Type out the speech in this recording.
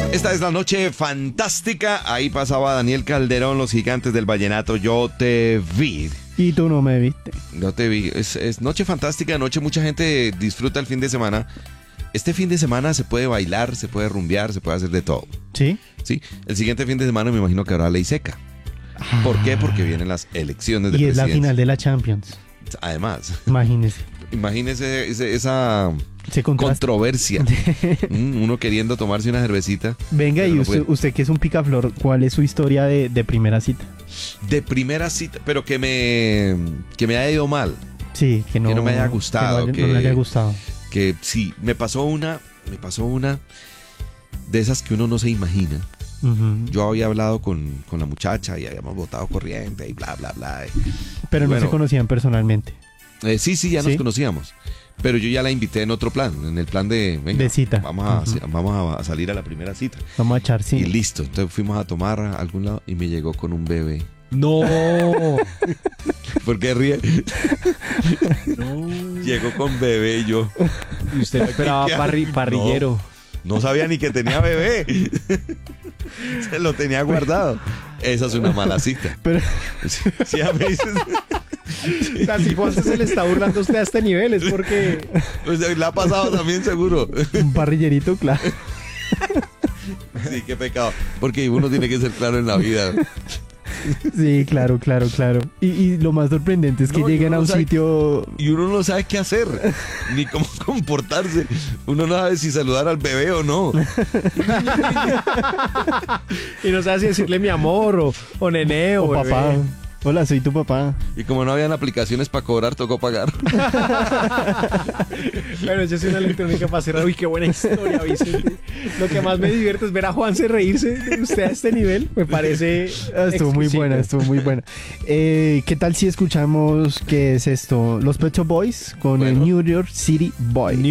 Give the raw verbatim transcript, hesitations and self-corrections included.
Esta es la noche fantástica. Ahí pasaba Daniel Calderón, los gigantes del vallenato. Yo te vi. Y tú no me viste. Yo te vi. Es, es noche fantástica, noche mucha gente disfruta el fin de semana. Este fin de semana se puede bailar, se puede rumbear, se puede hacer de todo. ¿Sí? Sí. El siguiente fin de semana me imagino que habrá ley seca. Ah. ¿Por qué? Porque vienen las elecciones de Y es la presidencia. final de la Champions. Además, Imagínese. imagínese ese- esa Se contrasta. controversia. Mm, Uno queriendo tomarse una cervecita. Venga, Pero y no usted, puede. usted que es un picaflor, ¿cuál es su historia de, de primera cita? De primera cita, pero que me, que me haya ido mal. Sí, que no, Que no me haya gustado, Que no, haya- que- no le haya gustado. Que sí, me pasó una, me pasó una de esas que uno no se imagina. Ujú. Yo había hablado con, con la muchacha y habíamos votado corriente y bla, bla, bla. Pero no bueno. se conocían personalmente. Eh, sí, sí, ya nos ¿Sí? conocíamos. Pero yo ya la invité en otro plan, en el plan de, venga, De cita. Vamos a, Ujú. vamos a salir a la primera cita. Vamos a echar, sí. Y listo, entonces fuimos a tomar a algún lado y me llegó con un bebé. No. ¿Por qué ríe? No. Llegó con bebé y yo Y usted esperaba ¿Qué? parri- parrillero. no sabía ni que tenía bebé. Se lo tenía guardado. Esa es una mala cita. Pero Sí, sí, a veces. O sea, si Juan se le está burlando a usted a este nivel es porque... Pues, le ha pasado también seguro. un parrillerito, claro. Sí, qué pecado. Porque uno tiene que ser claro en la vida. Sí, claro, claro, claro. Y, y lo más sorprendente es que No, y lleguen uno a no un sabe- sitio... Y uno no sabe qué hacer, ni cómo comportarse. Uno no sabe si saludar al bebé o no. Y no sabe si decirle mi amor o, o nene o, O bebé. papá. Hola, soy tu papá. Y como no habían aplicaciones para cobrar, tocó pagar. Bueno, yo soy una electrónica para cerrar. Uy, qué buena historia, Vicente. Lo que más me divierte es ver a Juanse reírse de usted a este nivel. Me parece... Ah, estuvo muy exquisito. buena, estuvo muy buena. Eh, ¿Qué tal si escuchamos qué es esto? Los Pet Shop Boys con Bueno. el New York City Boy.